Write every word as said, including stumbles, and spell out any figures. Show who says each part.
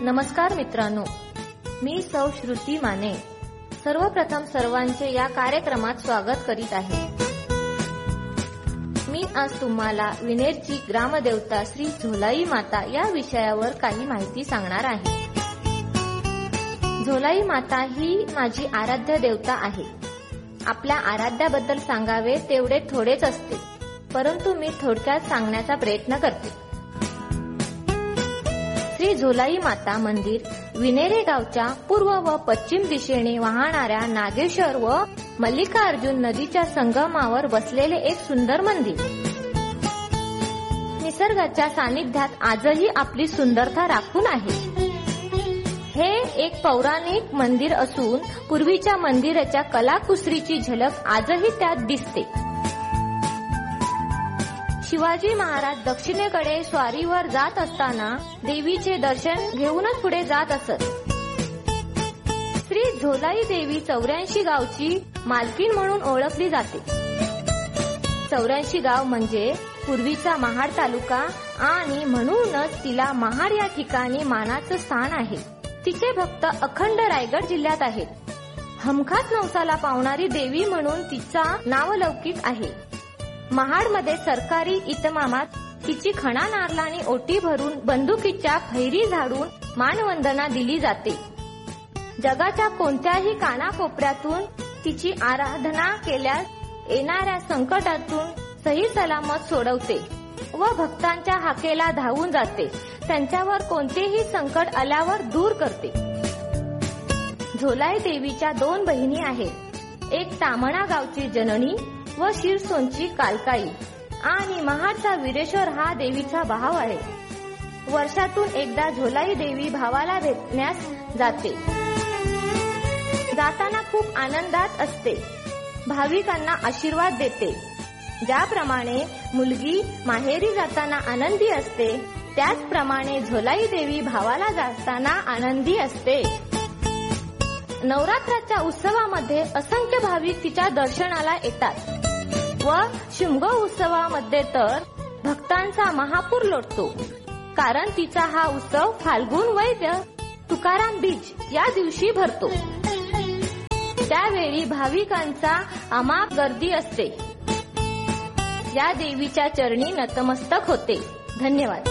Speaker 1: नमस्कार मित्रांनो, मी सौ श्रुती माने सर्वप्रथम सर्वांचे या कार्यक्रमात स्वागत करीत आहे। मी आज तुम्हाला विनेरची ग्रामदेवता श्री झोलाई माता या विषयावर काही माहिती सांगणार आहे। झोलाई माता ही माझी आराध्य देवता आहे। आपल्या आराध्याबद्दल सांगावे तेवढे थोडेच असते, परंतु मी थोडक्यात सांगण्याचा प्रयत्न करते। श्री झोलाई माता मंदिर विनेरे गावच्या पूर्व व पश्चिम दिशेने वाहणाऱ्या नागेश्वर व मल्लिकार्जुन नदीच्या संगमावर बसलेले एक सुंदर मंदिर। निसर्गाच्या सानिध्यात आजही आपली सुंदरता राखून आहे। हे एक पौराणिक मंदिर असून पूर्वीच्या मंदिराच्या कलाकुसरीची झलक आजही त्यात दिसते। शिवाजी महाराज दक्षिणेकडे स्वारीवर जात असताना देवीचे दर्शन घेऊनच पुढे जात असत। श्री झोलाई देवी चौऱ्याऐंशी गावची मालकीण म्हणून ओळखली जाते। चौऱ्याऐंशी गाव म्हणजे पूर्वीचा महाड तालुका आणि म्हणूनच तिला महाड या ठिकाणी मानाचं स्थान आहे। तिचे भक्त अखंड रायगड जिल्ह्यात आहेत। हमखास नवसाला पावणारी देवी म्हणून तिचा नावलौकिक आहे। महाडमध्ये सरकारी इतमामात तिची खणा नारळाने ओटी भरून बंदुकीच्या फैरी झाडून मानवंदना दिली जाते। जगाच्या कोणत्याही कानाकोपऱ्यातून तिची आराधना केल्यास येणाऱ्या संकटातून सही सलामत सोडवते व भक्तांच्या हाकेला धावून जाते, त्यांच्यावर कोणतेही संकट आल्यावर दूर करते। झोलाई देवीच्या दोन बहिणी आहेत, एक तामणा गावची जननी व शिरसोनची कालकाई आणि महाडचा वीरेश्वर हा देवीचा भाव आहे। वर्षातून एकदा झोलाई देवी भावाला भेटण्यास जाते। जाताना खूप आनंदात असते, भाविकांना आशीर्वाद देते। ज्याप्रमाणे मुलगी माहेरी जाताना आनंदी असते, त्याचप्रमाणे झोलाई देवी भावाला जाताना आनंदी असते। नवरात्राच्या उत्सवामध्ये असंख्य भाविक तिच्या दर्शनाला येतात व शिमगो उत्सवामध्ये तर भक्तांचा महापूर लोटतो, कारण तिचा हा उत्सव फाल्गुन वैद्य तुकाराम बीज या दिवशी भरतो। त्यावेळी भाविकांचा अमाप गर्दी असते। या देवीच्या चरणी नतमस्तक होते। धन्यवाद।